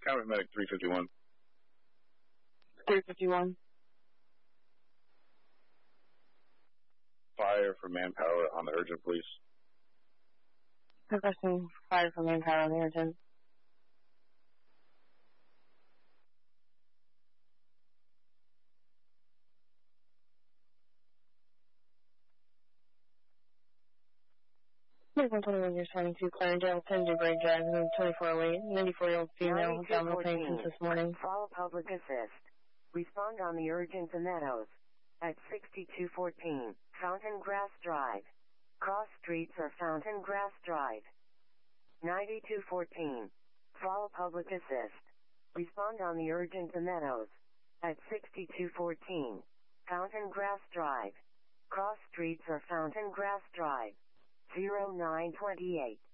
County Medic 351. 351. Fire for manpower on the urgent, please. Requesting fire for manpower on the urgent. Movement 21 years 22, Clarendale, Kennedy Braid Drive, 2408, 94-year-old female, abdominal pain since this morning. Follow public assist. Respond on the urgent to Meadows. At 6214, Fountain Grass Drive. Cross streets are Fountain Grass Drive. 9214. Follow public assist. Respond on the urgent to Meadows. At 6214, Fountain Grass Drive. Cross streets are Fountain Grass Drive. 0928.